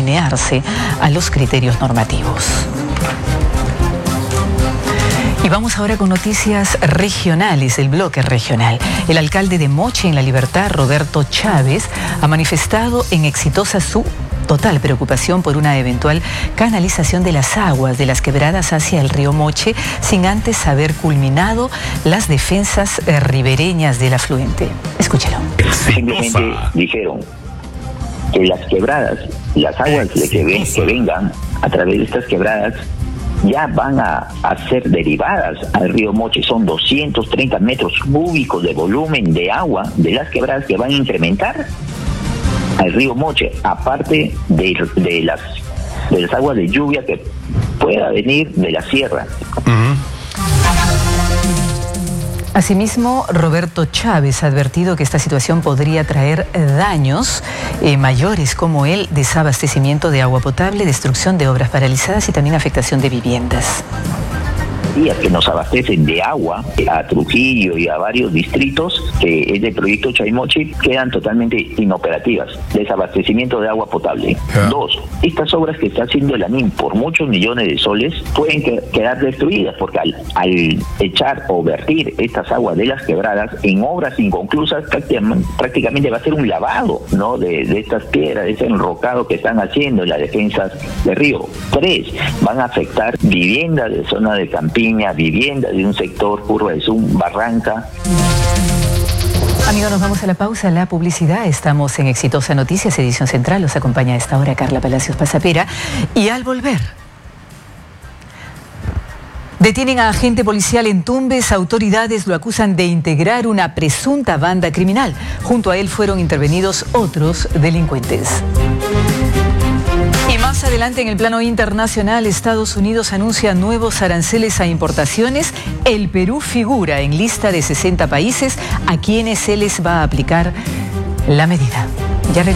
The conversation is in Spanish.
alinearse a los criterios normativos. Y vamos ahora con noticias regionales, el bloque regional. El alcalde de Moche en La Libertad, Roberto Chávez, ha manifestado en Exitosa su total preocupación por una eventual canalización de las aguas de las quebradas hacia el río Moche sin antes haber culminado las defensas ribereñas del afluente. Escúchelo. Simplemente dijeron que las quebradas, las aguas que vengan a través de estas quebradas ya van a ser derivadas al río Moche. Son 230 metros cúbicos de volumen de agua de las quebradas que van a incrementar al río Moche, aparte de las aguas de lluvia que pueda venir de la sierra. Asimismo, Roberto Chávez ha advertido que esta situación podría traer daños mayores como el desabastecimiento de agua potable, destrucción de obras paralizadas y también afectación de viviendas. Que nos abastecen de agua a Trujillo y a varios distritos que es del proyecto Chaymoche quedan totalmente inoperativas. Desabastecimiento de agua potable. Dos, estas obras que está haciendo el ANIM por muchos millones de soles pueden quedar destruidas porque al echar o vertir estas aguas de las quebradas en obras inconclusas prácticamente va a ser un lavado, ¿no? de estas piedras, de ese enrocado que están haciendo en las defensas del río. Tres, van a afectar viviendas de zona de Campiña, vivienda de un sector, Curva de Zum, Barranca. Amigos, nos vamos a la pausa, la publicidad. Estamos en Exitosa Noticias, edición central. Los acompaña a esta hora Carla Palacios Pasapera. Y al volver, detienen a agente policial en Tumbes. Autoridades lo acusan de integrar una presunta banda criminal. Junto a él fueron intervenidos otros delincuentes. Y más adelante, en el plano internacional, Estados Unidos anuncia nuevos aranceles a importaciones. El Perú figura en lista de 60 países a quienes se les va a aplicar la medida. Ya